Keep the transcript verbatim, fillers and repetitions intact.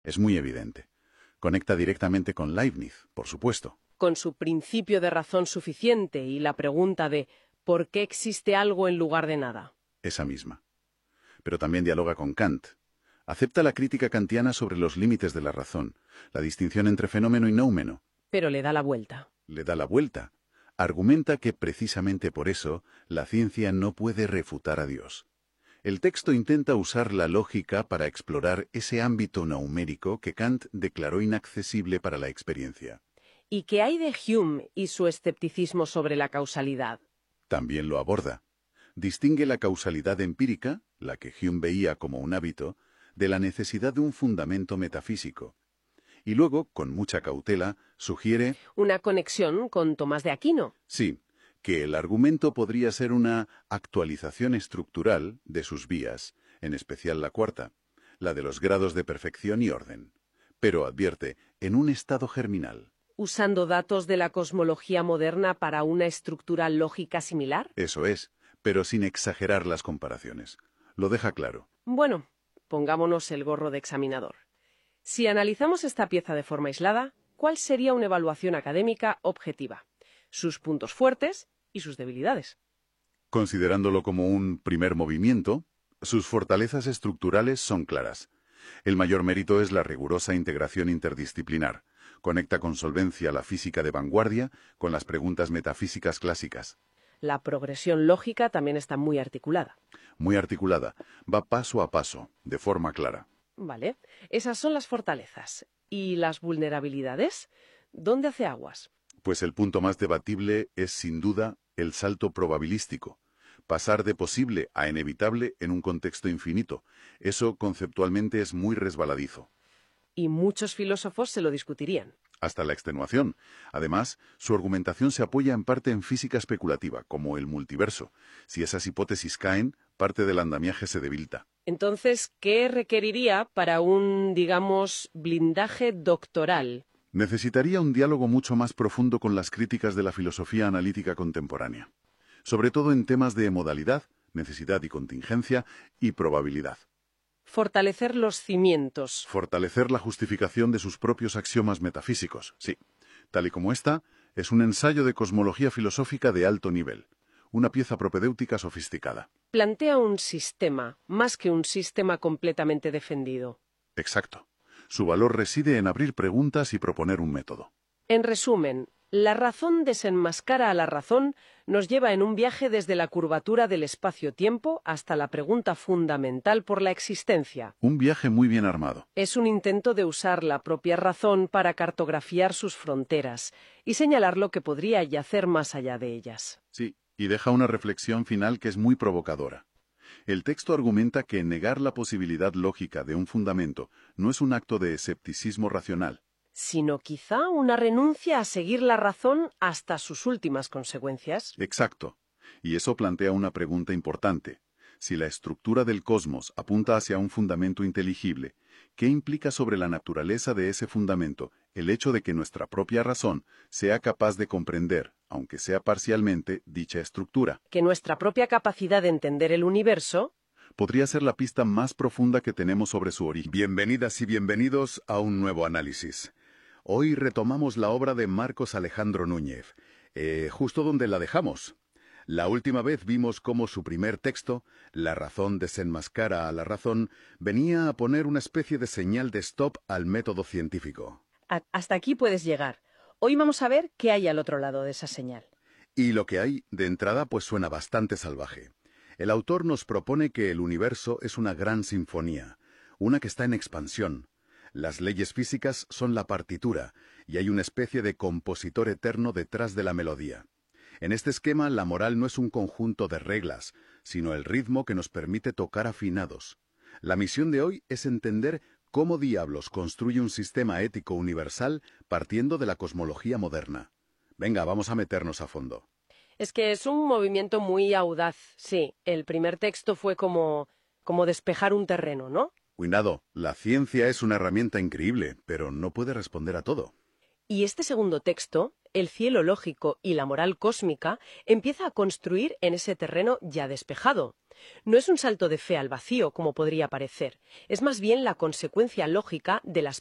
Es muy evidente. Conecta directamente con Leibniz, por supuesto. Con su principio de razón suficiente y la pregunta de ¿por qué existe algo en lugar de nada? Esa misma. Pero también dialoga con Kant. Acepta la crítica kantiana sobre los límites de la razón, la distinción entre fenómeno y noumeno. Pero le da la vuelta. Le da la vuelta. Argumenta que precisamente por eso la ciencia no puede refutar a Dios. El texto intenta usar la lógica para explorar ese ámbito numérico que Kant declaró inaccesible para la experiencia. ¿Y qué hay de Hume y su escepticismo sobre la causalidad? También lo aborda. Distingue la causalidad empírica, la que Hume veía como un hábito, de la necesidad de un fundamento metafísico. Y luego, con mucha cautela, sugiere... Una conexión con Tomás de Aquino. Sí, que el argumento podría ser una actualización estructural de sus vías, en especial la cuarta, la de los grados de perfección y orden. Pero advierte, en un estado germinal. ¿Usando datos de la cosmología moderna para una estructura lógica similar? Eso es, pero sin exagerar las comparaciones. Lo deja claro. Bueno, pongámonos el gorro de examinador. Si analizamos esta pieza de forma aislada, ¿cuál sería una evaluación académica objetiva? Sus puntos fuertes y sus debilidades. Considerándolo como un primer movimiento, sus fortalezas estructurales son claras. El mayor mérito es la rigurosa integración interdisciplinar. Conecta con solvencia la física de vanguardia con las preguntas metafísicas clásicas. La progresión lógica también está muy articulada. Muy articulada. Va paso a paso, de forma clara. Vale. Esas son las fortalezas. ¿Y las vulnerabilidades? ¿Dónde hace aguas? Pues el punto más debatible es, sin duda, el salto probabilístico. Pasar de posible a inevitable en un contexto infinito. Eso conceptualmente es muy resbaladizo. Y muchos filósofos se lo discutirían. Hasta la extenuación. Además, su argumentación se apoya en parte en física especulativa, como el multiverso. Si esas hipótesis caen, parte del andamiaje se debilita. Entonces, ¿qué requeriría para un, digamos, blindaje doctoral? Necesitaría un diálogo mucho más profundo con las críticas de la filosofía analítica contemporánea. Sobre todo en temas de modalidad, necesidad y contingencia, y probabilidad. Fortalecer los cimientos. Fortalecer la justificación de sus propios axiomas metafísicos, sí. Tal y como esta, es un ensayo de cosmología filosófica de alto nivel. Una pieza propedéutica sofisticada. Plantea un sistema, más que un sistema completamente defendido. Exacto. Su valor reside en abrir preguntas y proponer un método. En resumen, la razón desenmascara a la razón nos lleva en un viaje desde la curvatura del espacio-tiempo hasta la pregunta fundamental por la existencia. Un viaje muy bien armado. Es un intento de usar la propia razón para cartografiar sus fronteras y señalar lo que podría yacer más allá de ellas. Sí, y deja una reflexión final que es muy provocadora. El texto argumenta que negar la posibilidad lógica de un fundamento no es un acto de escepticismo racional, sino quizá una renuncia a seguir la razón hasta sus últimas consecuencias. Exacto. Y eso plantea una pregunta importante. Si la estructura del cosmos apunta hacia un fundamento inteligible, ¿qué implica sobre la naturaleza de ese fundamento el hecho de que nuestra propia razón sea capaz de comprender, aunque sea parcialmente, dicha estructura? Que nuestra propia capacidad de entender el universo podría ser la pista más profunda que tenemos sobre su origen. Bienvenidas y bienvenidos a un nuevo análisis. Hoy retomamos la obra de Marcos Alejandro Núñez, eh, justo donde la dejamos. La última vez vimos cómo su primer texto, La razón desenmascara a la razón, venía a poner una especie de señal de stop al método científico. A- hasta aquí puedes llegar. Hoy vamos a ver qué hay al otro lado de esa señal. Y lo que hay, de entrada, pues suena bastante salvaje. El autor nos propone que el universo es una gran sinfonía, una que está en expansión. Las leyes físicas son la partitura, y hay una especie de compositor eterno detrás de la melodía. En este esquema, la moral no es un conjunto de reglas, sino el ritmo que nos permite tocar afinados. La misión de hoy es entender cómo diablos construye un sistema ético universal partiendo de la cosmología moderna. Venga, vamos a meternos a fondo. Es que es un movimiento muy audaz, sí. El primer texto fue como, como despejar un terreno, ¿no? Cuidado, la ciencia es una herramienta increíble, pero no puede responder a todo. Y este segundo texto, el cielo lógico y la moral cósmica, empieza a construir en ese terreno ya despejado. No es un salto de fe al vacío, como podría parecer, es más bien la consecuencia lógica de las